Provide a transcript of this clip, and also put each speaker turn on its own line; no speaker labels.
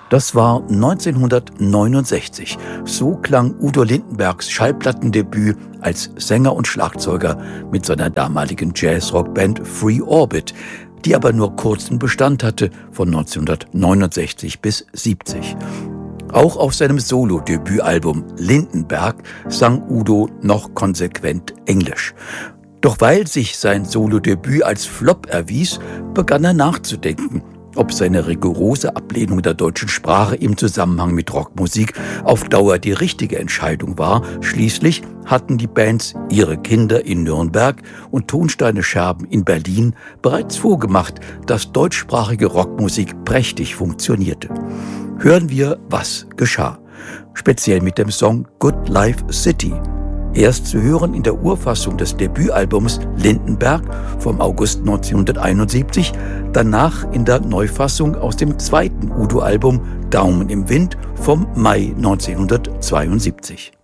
Das war 1969. So klang Udo Lindenbergs Schallplattendebüt als Sänger und Schlagzeuger mit seiner damaligen Jazz-Rock-Band Free Orbit, die aber nur kurzen Bestand hatte, von 1969 bis 70. Auch auf seinem Solo-Debütalbum Lindenberg sang Udo noch konsequent Englisch. Doch weil sich sein Solo-Debüt als Flop erwies, begann er nachzudenken, ob seine rigorose Ablehnung der deutschen Sprache im Zusammenhang mit Rockmusik auf Dauer die richtige Entscheidung war. Schließlich hatten die Bands Ihre Kinder in Nürnberg und Tonsteine Scherben in Berlin bereits vorgemacht, dass deutschsprachige Rockmusik prächtig funktionierte. Hören wir, was geschah. Speziell mit dem Song Good Life City. Erst zu hören in der Urfassung des Debütalbums Lindenberg vom August 1971, danach in der Neufassung aus dem zweiten Udo-Album Daumen im Wind vom Mai 1972.